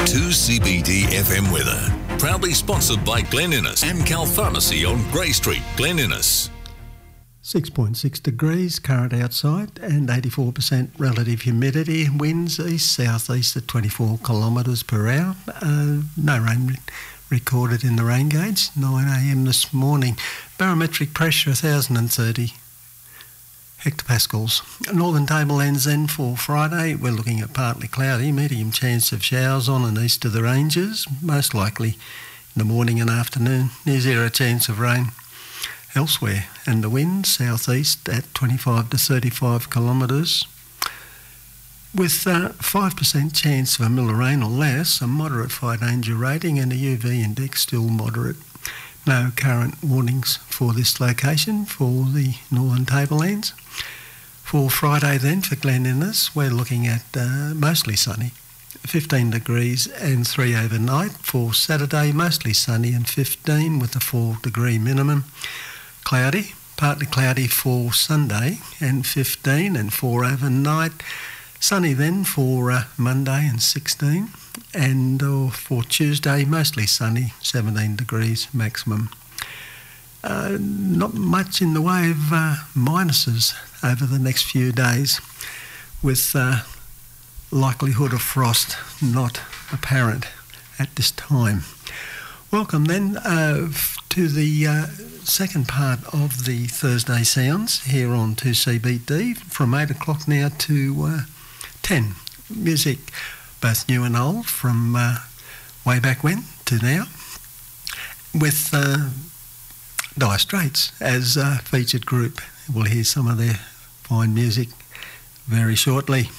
2CBD FM weather. Proudly sponsored by Glen Innes and Cal Pharmacy on Grey Street, Glen Innes. 6.6 degrees current outside and 84% relative humidity. Winds east-southeast at 24 kilometres per hour. No rain recorded in the rain gauge. 9am this morning. Barometric pressure 1,030 hectopascals. Northern tablelands then for Friday. We're looking at partly cloudy, medium chance of showers on and east of the ranges, most likely in the morning and afternoon. Near zero chance of rain elsewhere, and the wind southeast at 25 to 35 kilometres with 5% chance of a mil of rain or less, a moderate fire danger rating and a UV index still moderate. No current warnings for this location for the northern tablelands. For Friday then for Glen Innes, we're looking at mostly sunny, 15 degrees and 3 overnight. For Saturday, mostly sunny and 15 with a 4-degree minimum. Cloudy, partly cloudy for Sunday and 15 and 4 overnight. Sunny then for Monday and 16, and for Tuesday mostly sunny, 17 degrees maximum. Not much in the way of minuses over the next few days, with likelihood of frost not apparent at this time. Welcome then to the second part of the Thursday Sounds here on 2CBD from 8 o'clock now to 10. Music both new and old from way back when to now, with Dire Straits as a featured group. We'll hear some of their fine music very shortly.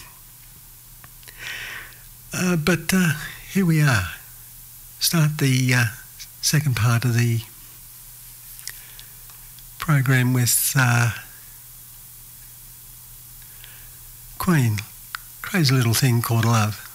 But here we are. Start the second part of the program with Queen, Crazy Little Thing Called Love.